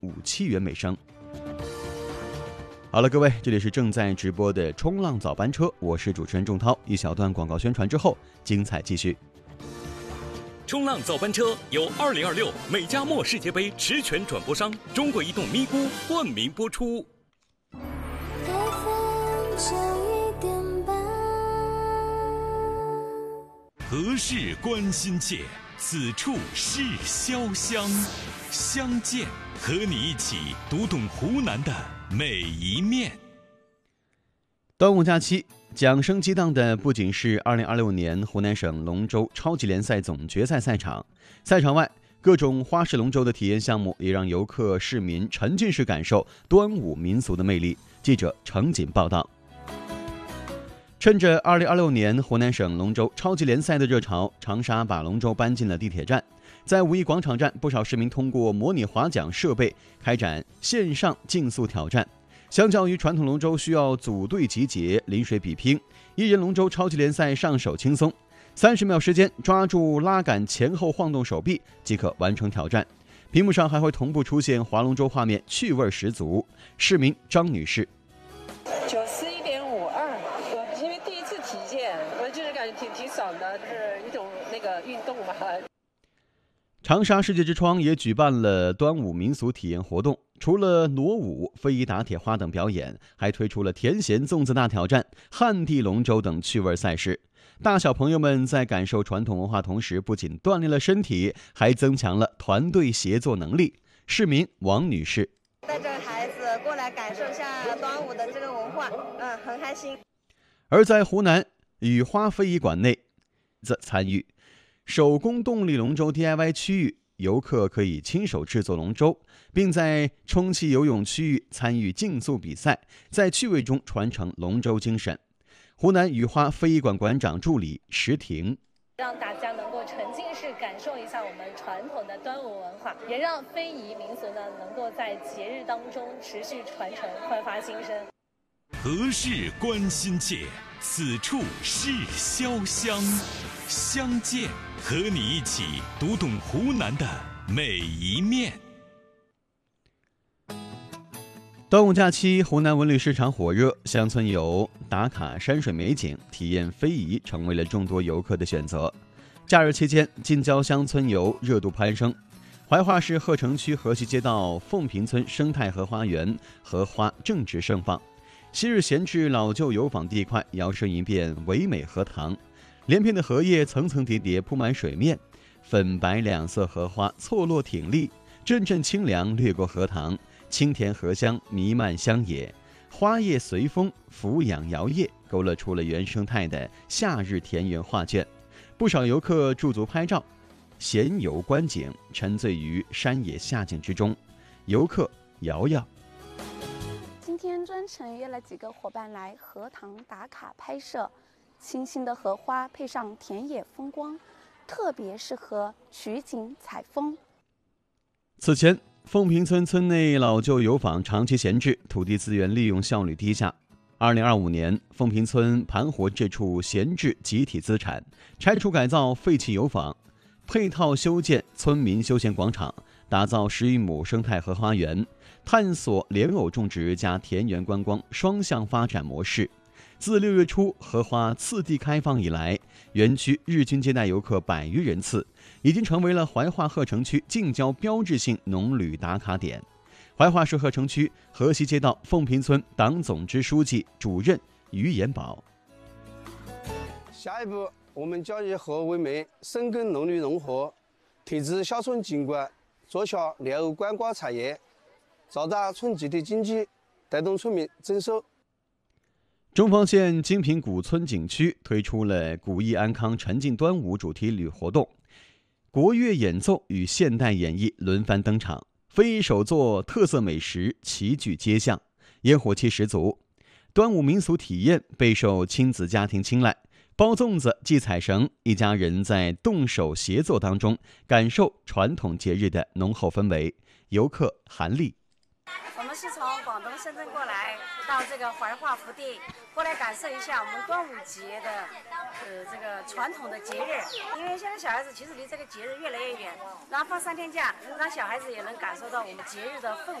57元每升。好了，各位，这里是正在直播的冲浪早班车，我是主持人仲涛。一小段广告宣传之后，精彩继续。 冲浪早班车由2026美加墨世界杯实权转播商中国移动咪咕冠名播出。何事关心切，此处是潇湘。相见，和你一起读懂湖南的每一面。 端午假期桨声激荡的不仅是2026年湖南省龙舟超级联赛总决赛赛场，赛场外各种花式龙舟的体验项目也让游客市民沉浸式感受端午民俗的魅力。记者程锦报道。趁着2026年湖南省龙舟超级联赛的热潮，长沙把龙舟搬进了地铁站。在五一广场站，不少市民通过模拟划桨设备开展线上竞速挑战。相较于传统龙舟需要组队集结、临水比拼，一人龙舟超级联赛上手轻松，30秒时间抓住拉杆前后晃动手臂即可完成挑战。屏幕上还会同步出现划龙舟画面，趣味十足。市民张女士 91.52，我因为第一次体验，我就是感觉挺爽的，是一种运动嘛。 长沙世界之窗也举办了端午民俗体验活动，除了傩舞、非遗打铁花等表演，还推出了甜咸粽子大挑战、旱地龙舟等趣味赛事。大小朋友们在感受传统文化同时，不仅锻炼了身体，还增强了团队协作能力。市民王女士带着孩子过来感受一下端午的这个文化，很开心。 而在湖南雨花非遗馆内参与手工动力龙舟 DIY 区域，游客可以亲手制作龙舟，并在充气游泳区域参与竞速比赛，在趣味中传承龙舟精神。湖南雨花非遗馆馆长助理石婷， 让大家能够沉浸式感受一下我们传统的端午文化，也让非遗民俗呢能够在节日当中持续传承，焕发新生。 何事关心切，此处是潇湘。相见，和你一起读懂湖南的每一面。 端午假期，湖南文旅市场火热，乡村游、打卡山水美景、体验非遗成为了众多游客的选择。假日期间，近郊乡村游热度攀升。怀化市鹤城区河西街道凤坪村生态荷花园荷花正值盛放，昔日闲置老旧油坊地块摇身一变唯美荷塘，连片的荷叶层层叠叠铺满水面，粉白两色荷花错落挺立，阵阵清凉掠过荷塘，清甜荷香弥漫乡野，花叶随风俯仰摇曳，勾勒出了原生态的夏日田园画卷。不少游客驻足拍照，闲游观景，沉醉于山野夏景之中。游客瑶瑶， 今天专程约了几个伙伴来荷塘打卡拍摄，清新的荷花配上田野风光，特别适合取景采风。 此前，凤坪村村内老旧油坊长期闲置，土地资源利用效率低下。2025年，凤坪村盘活这处闲置集体资产，拆除改造废弃油坊，配套修建村民休闲广场，打造10余亩生态荷花园，探索莲藕种植加田园观光双向发展模式。自6月初荷花次第开放以来，园区日均接待游客100余人次，已经成为了怀化鹤城区近郊标志性农旅打卡点。怀化市鹤城区河西街道凤坪村党总支书记主任于延宝， 下一步我们将以荷为媒，深耕农旅融合，提质乡村景观，做强莲藕观光产业，造大村集体经济，带动村民增收。 中方县金平古村景区推出了古意安康沉浸端午主题旅活动，国乐演奏与现代演绎轮番登场，非遗手作特色美食齐聚街巷，烟火气十足。端午民俗体验备受亲子家庭青睐，包粽子、系彩绳，一家人在动手协作当中感受传统节日的浓厚氛围。游客韩丽， 我们们是从广东深圳过来，到这个怀化福地过来感受一下我们端午节的这个传统的节日。因为现在小孩子其实离这个节日越来越远，然后放3天假，让小孩子也能感受到我们节日的氛围。